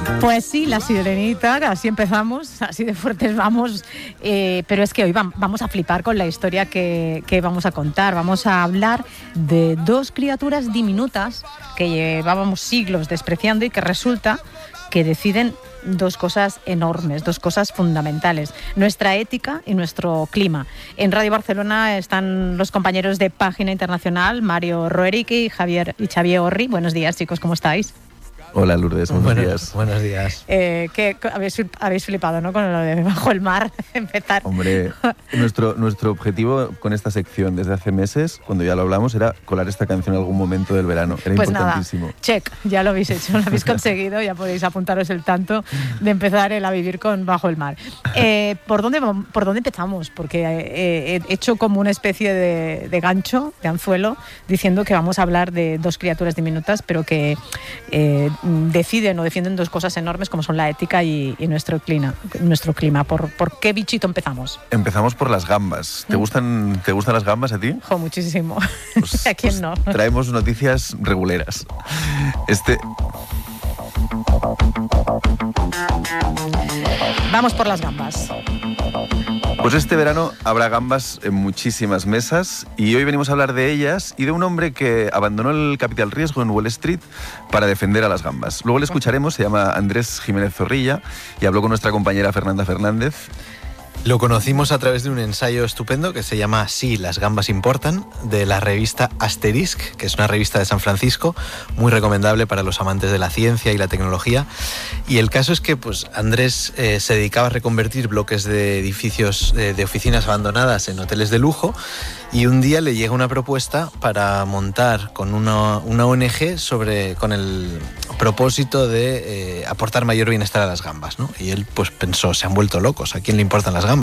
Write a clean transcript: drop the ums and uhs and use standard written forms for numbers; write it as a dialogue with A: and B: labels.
A: Pues sí, La Sirenita, así empezamos, así de fuertes vamos, pero es que hoy vamos a flipar con la historia que vamos a contar. Vamos a hablar de dos criaturas diminutas que llevábamos siglos despreciando y que resulta que deciden dos cosas enormes, dos cosas fundamentales: nuestra ética y nuestro clima. En Radio Barcelona están los compañeros de Página Internacional, Mario Roerich y Xavier Orri. Buenos días, chicos, ¿cómo estáis?
B: Hola, Lourdes, buenos días.
C: Buenos días.
A: Que habéis flipado, ¿no?, con lo de Bajo el Mar, empezar.
B: Hombre, nuestro objetivo con esta sección desde hace meses, cuando ya lo hablamos, era colar esta canción en algún momento del verano. Era
A: pues
B: importantísimo.
A: Nada, check, ya lo habéis hecho, lo habéis conseguido, ya podéis apuntaros el tanto de empezar a vivir con Bajo el Mar. ¿Por dónde empezamos? Porque he hecho como una especie de gancho, de anzuelo, diciendo que vamos a hablar de dos criaturas diminutas, pero que deciden o defienden dos cosas enormes como son la ética y nuestro clima. ¿Por qué bichito empezamos?
B: Empezamos por las gambas. ¿Te gustan las gambas a ti?
A: Jo, muchísimo. ¿A quién no?
B: Traemos noticias reguleras.
A: Vamos por las gambas.
B: Pues este verano habrá gambas en muchísimas mesas y hoy venimos a hablar de ellas y de un hombre que abandonó el capital riesgo en Wall Street para defender a las gambas. Luego le escucharemos, se llama Andrés Jiménez Zorrilla y habló con nuestra compañera Fernanda Fernández.
C: Lo conocimos a través de un ensayo estupendo que se llama Sí, las gambas importan, de la revista Asterisk, que es una revista de San Francisco, muy recomendable para los amantes de la ciencia y la tecnología. Y el caso es que Andrés se dedicaba a reconvertir bloques de edificios de oficinas abandonadas en hoteles de lujo, y un día le llega una propuesta para montar con una ONG con el propósito de aportar mayor bienestar a las gambas, ¿no? Y él pensó, se han vuelto locos, ¿a quién le importan las gambas?